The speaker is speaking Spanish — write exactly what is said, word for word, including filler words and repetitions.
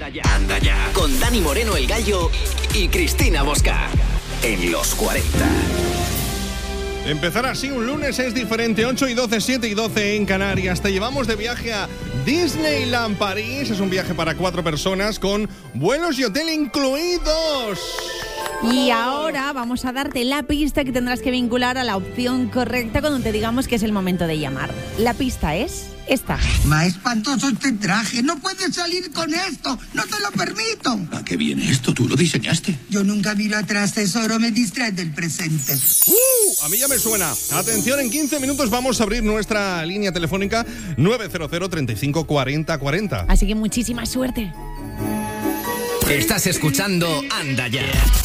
Anda ya. Anda ya. Con Dani Moreno, el Gallo, y Cristina Bosca. En los cuarenta. Empezar así un lunes es diferente. ocho y doce, siete y doce en Canarias. Te llevamos de viaje a Disneyland París. Es un viaje para cuatro personas con vuelos y hotel incluidos. Y ahora vamos a darte la pista que tendrás que vincular a la opción correcta cuando te digamos que es el momento de llamar. La pista es esta. Más espantoso este traje. No puedes salir con esto. No te lo permito. ¿A qué viene esto? ¿Tú lo diseñaste? Yo nunca miro atrás, tesoro. Me distrae del presente. Uh, a mí ya me suena. Atención, en quince minutos vamos a abrir nuestra línea telefónica nueve cero cero, treinta y cinco, cuarenta, cuarenta. Así que muchísima suerte. Estás escuchando Anda Ya.